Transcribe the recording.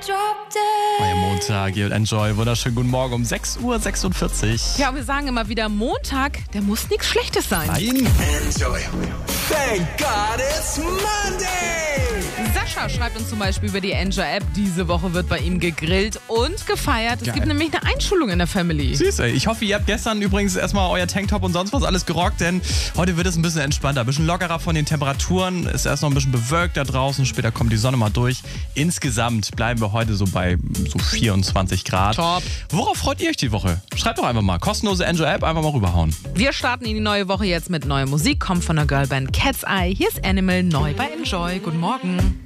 Neuer Montag, ihr Enjoy. Wunderschönen guten Morgen um 6:46 Uhr. Ja, und wir sagen immer wieder, Montag, der muss nichts Schlechtes sein. Nein. Enjoy. Thank God it's Monday. Sascha schreibt uns zum Beispiel über die Enjoy-App, diese Woche wird bei ihm gegrillt und gefeiert. Es Geil. gibt nämlich eine Einschulung in der Family. Süß, ey. Ich hoffe, ihr habt gestern übrigens erstmal euer Tanktop und sonst was alles gerockt, denn heute wird es ein bisschen entspannter, ein bisschen lockerer von den Temperaturen. Es ist erst noch ein bisschen bewölkt da draußen, später kommt die Sonne mal durch. Insgesamt bleiben wir heute so bei so 24 Grad. Top. Worauf freut ihr euch die Woche? Schreibt doch einfach mal. Kostenlose Enjoy-App, einfach mal rüberhauen. Wir starten in die neue Woche jetzt mit neuer Musik, kommt von der Girlband Cat's Eye. Hier ist Animal neu bei Enjoy. Guten Morgen.